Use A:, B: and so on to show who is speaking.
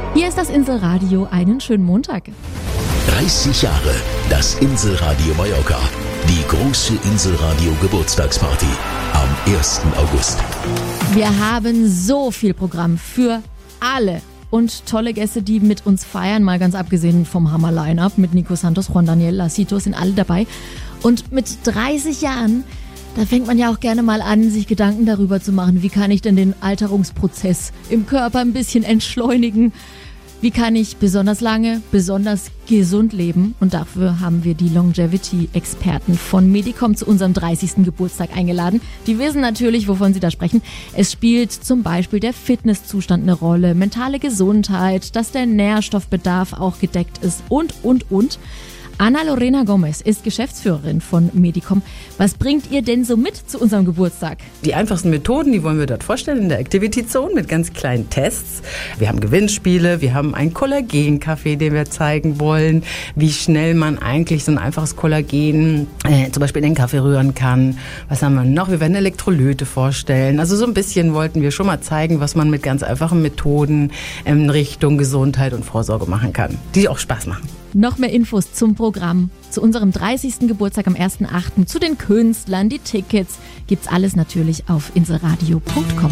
A: Hier ist das Inselradio. Einen schönen Montag.
B: 30 Jahre das Inselradio Mallorca. Die große Inselradio Geburtstagsparty am 1. August.
A: Wir haben so viel Programm für alle und tolle Gäste, die mit uns feiern. Mal ganz abgesehen vom Hammer-Line-Up mit Nico Santos, Juan Daniel, Lacito sind alle dabei. Und mit 30 Jahren, da fängt man ja auch gerne mal an, sich Gedanken darüber zu machen, wie kann ich denn den Alterungsprozess im Körper ein bisschen entschleunigen? Wie kann ich besonders lange, besonders gesund leben? Und dafür haben wir die Longevity-Experten von Medicom zu unserem 30. Geburtstag eingeladen. Die wissen natürlich, wovon sie da sprechen. Es spielt zum Beispiel der Fitnesszustand eine Rolle, mentale Gesundheit, dass der Nährstoffbedarf auch gedeckt ist und. Ana Lorena Gomez ist Geschäftsführerin von Medicom. Was bringt ihr denn so mit zu unserem Geburtstag?
C: Die einfachsten Methoden, die wollen wir dort vorstellen in der Activity Zone mit ganz kleinen Tests. Wir haben Gewinnspiele, wir haben einen Kollagen-Kaffee, den wir zeigen wollen, wie schnell man eigentlich so ein einfaches Kollagen zum Beispiel in den Kaffee rühren kann. Was haben wir noch? Wir werden Elektrolyte vorstellen. Also so ein bisschen wollten wir schon mal zeigen, was man mit ganz einfachen Methoden in Richtung Gesundheit und Vorsorge machen kann, die auch Spaß machen.
A: Noch mehr Infos zum Programm, zu unserem 30. Geburtstag am 1.8., zu den Künstlern, die Tickets, gibt's alles natürlich auf inselradio.com.